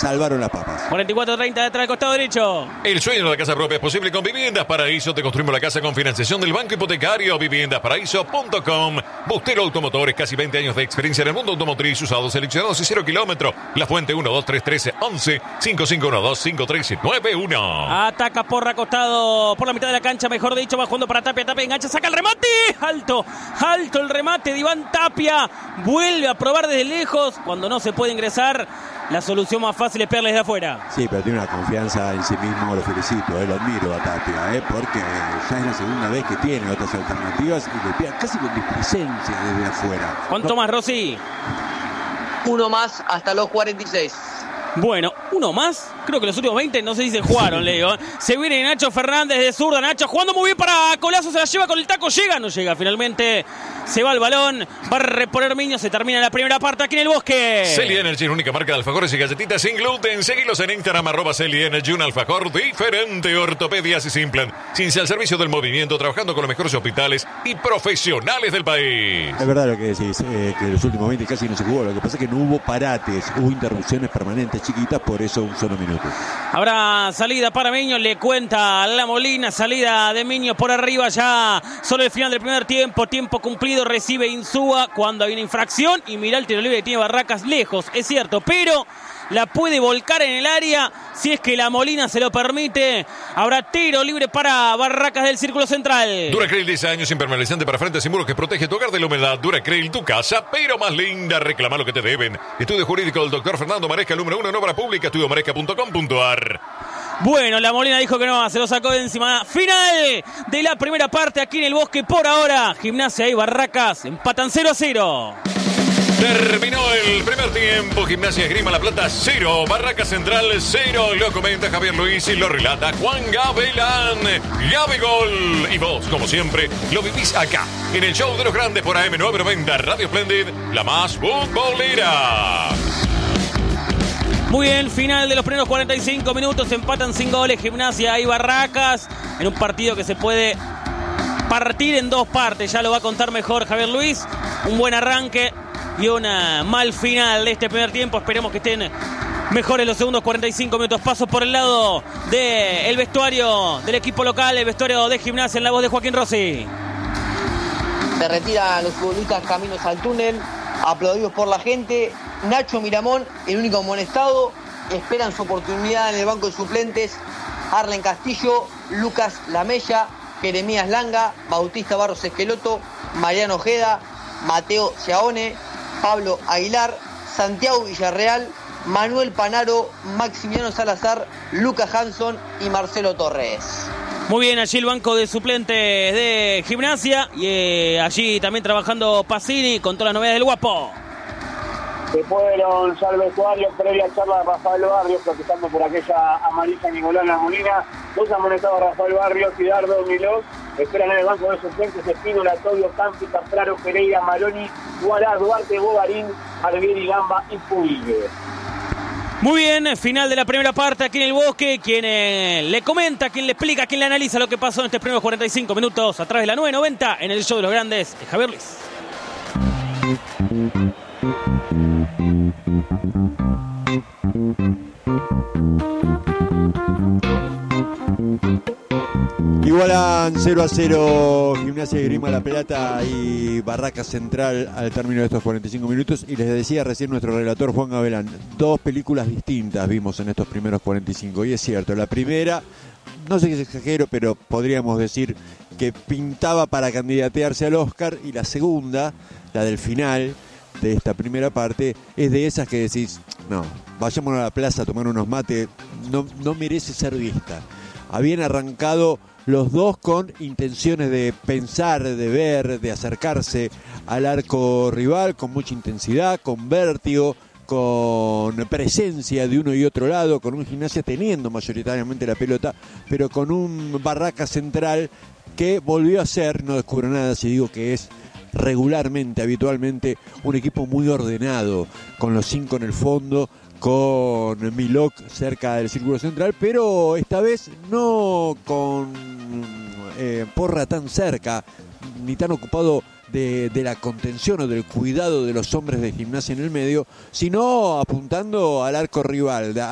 salvaron las papas. 44-30 detrás del costado derecho. El sueño de la casa propia es posible con Viviendas Paraíso. Te construimos la casa con financiación del Banco Hipotecario. Viviendasparaíso.com. Bustelo Automotores, casi 20 años de experiencia en el mundo automotriz, usados, seleccionados y 0 kilómetros. La Fuente 1231311 55125391. Ataca Porra acostado por la mitad de la cancha, mejor dicho, va jugando para Tapia, Tapia engancha, saca el remate, alto el remate de Iván Tapia, vuelve a probar desde lejos, cuando no se puede ingresar, la solución más fácil es pegarle desde afuera. Sí, pero tiene una confianza en sí mismo, lo felicito, lo admiro a Tapia, porque ya es la segunda vez que tiene otras alternativas y le pega casi con displicencia desde afuera. ¿Cuánto más, Rossi? Uno más hasta los 46. Bueno, uno más. Creo que los últimos 20 no sé si se jugaron, le digo. Se viene Nacho Fernández de zurda. Nacho jugando muy bien para Colazo. Se la lleva con el taco. Llega, no llega. Finalmente se va el balón. Va a reponer Miño. Se termina la primera parte aquí en el Bosque. Celi Energy, única marca de alfajores y galletitas sin gluten. Seguilos en Instagram, @Celi Energy. Un alfajor diferente. Ortopedias y Simplan. Ciencia al servicio del movimiento. Trabajando con los mejores hospitales y profesionales del país. Es verdad lo que decís, que los últimos 20 casi no se jugó. Lo que pasa es que no hubo parates. Hubo interrupciones permanentes chiquitas, por eso un solo minuto. Habrá salida para Miño, le cuenta La Molina, salida de Miño por arriba ya sobre el final del primer tiempo, tiempo cumplido, recibe Insúa cuando hay una infracción y mira el tiro libre que tiene Barracas lejos, es cierto, pero la puede volcar en el área si es que La Molina se lo permite. Habrá tiro libre para Barracas del círculo central. Duracryl 10 años impermeabilizante para frentes y muros que protege tu hogar de la humedad. Duracryl, tu casa, pero más linda. Reclama lo que te deben. Estudio jurídico del doctor Fernando Maresca, número 1 en obra pública, estudiomaresca.com.ar. Bueno, La Molina dijo que no, se lo sacó de encima. Final de la primera parte aquí en el Bosque. Por ahora, Gimnasia y Barracas empatan 0-0. Terminó el primer tiempo. Gimnasia Esgrima La Plata 0, Barracas Central 0. Lo comenta Javier Luis y lo relata Juan Gavilán. Gabigol. Y vos, como siempre, lo vivís acá, en el show de los grandes por AM990 Radio Splendid, la más futbolera. Muy bien, final de los primeros 45 minutos. Empatan sin goles Gimnasia y Barracas en un partido que se puede partir en dos partes. Ya lo va a contar mejor Javier Luis. Un buen arranque y una mal final de este primer tiempo. Esperemos que estén mejores los segundos 45 minutos. Paso por el lado del vestuario del equipo local, el vestuario de Gimnasia, en la voz de Joaquín Rossi. Se retiran los futbolistas caminos al túnel, aplaudidos por la gente. Nacho Miramón, el único amonestado, esperan su oportunidad en el banco de suplentes. Arlen Castillo, Lucas Lamella, Jeremías Langa, Bautista Barros Esqueloto, Mariano Ojeda, Mateo Ciaone, Pablo Aguilar, Santiago Villarreal, Manuel Panaro, Maximiliano Salazar, Lucas Hanson y Marcelo Torres. Muy bien, allí el banco de suplentes de Gimnasia y allí también trabajando Pacini con todas las novedades del Guapo. Se fueron ya al vestuario, previa charla de Rafael Barrios, protestando por aquella amarilla Nicolás La Molina. Dos amonestados, Rafael Barrios y Dardo Milós. Esperan en el banco de suplentes Espínola, Todio, Campi, Capraro, Pereira, Maroni, Guará, Duarte, Bogarín, Argueri, Gamba y Puligue. Muy bien, final de la primera parte aquí en el Bosque. Quien le comenta, quien le explica, quien le analiza lo que pasó en estos primeros 45 minutos a través de la 990 en el show de los grandes, es Javier Luis. Igualan 0-0 Gimnasia y Esgrima La Plata y Barracas Central al término de estos 45 minutos. Y les decía recién nuestro relator Juan Gavilán, dos películas distintas vimos en estos primeros 45. Y es cierto, la primera, no sé si es exagero, pero podríamos decir que pintaba para candidatearse al Oscar. Y la segunda, la del final de esta primera parte, es de esas que decís, no, vayámonos a la plaza a tomar unos mates, no merece ser vista. Habían arrancado los dos con intenciones de pensar, de ver, de acercarse al arco rival con mucha intensidad, con vértigo, con presencia de uno y otro lado, con un Gimnasia teniendo mayoritariamente la pelota, pero con un Barracas Central que volvió a ser, no descubro nada si digo que es regularmente, habitualmente, un equipo muy ordenado, con los 5 en el fondo, con Milok cerca del círculo central, pero esta vez no con Porra tan cerca, ni tan ocupado de la contención o del cuidado de los hombres de Gimnasia en el medio, sino apuntando al arco rival,